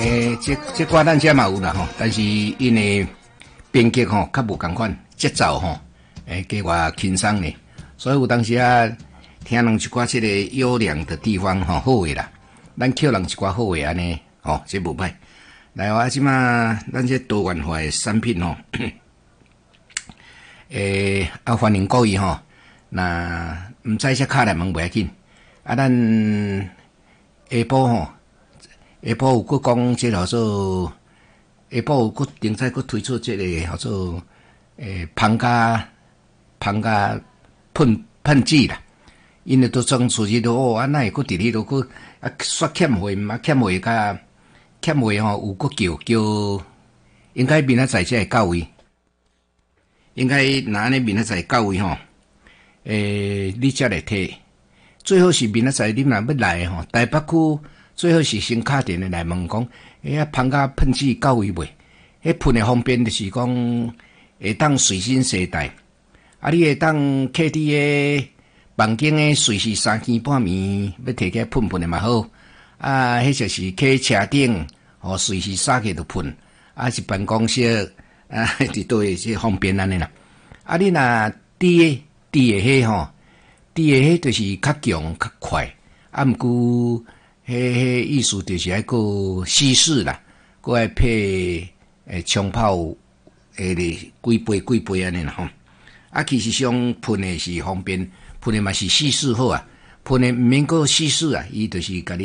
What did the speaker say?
这歌咱遮嘛有啦吼，但是因为编曲吼较无共款，节奏吼加我轻松咧，所以有当时啊听人一寡这个优良的地方吼好诶啦，咱捡人一寡好诶安尼吼，这无歹。来我即马咱这多元化诶产品吼，欢迎各位吼，那毋知写卡来问袂要紧，啊咱下晡吼。下晡有佫讲即叫做下晡有佫顶再佫推出即个叫做芳加喷剂啦，因为都装出去都啊，那会佫伫咧都佫啊刷欠货嘛，欠货甲欠货吼有佫叫，应该明仔载才会到位，应该若安尼明仔载到位吼，你才来摕，最好是明仔载你若要来吼，台北区。最好是先敲电话来问讲，芳加喷剂到位未？喷的方便就是讲会当随身携带，啊，你会当摕伫个房间诶，随时3更半暝要摕起来喷的嘛好，啊，迄就是摕车顶，随时撒起就喷，啊是办公室啊，伫倒位即方便安尼啦。啊，你若滴诶迄吼，滴诶迄就是较强较快，啊，毋过。迄意思就是爱个稀释啦，个爱配冲泡几杯安尼啦吼。啊，其实上喷的是方便，喷的嘛是稀释好啊，喷的毋免个稀释啊，伊就是甲你。